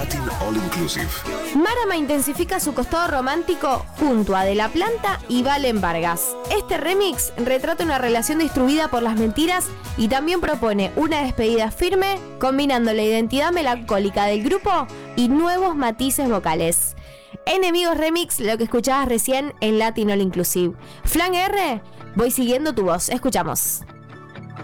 Latin All Inclusive. Marama intensifica su costado romántico junto a De La Planta y Valen Vargas. Este remix retrata una relación destruida por las mentiras y también propone una despedida firme, combinando la identidad melancólica del grupo y nuevos matices vocales. Enemigos Remix, lo que escuchabas recién en Latin All Inclusive. Flan R, voy siguiendo tu voz. Escuchamos.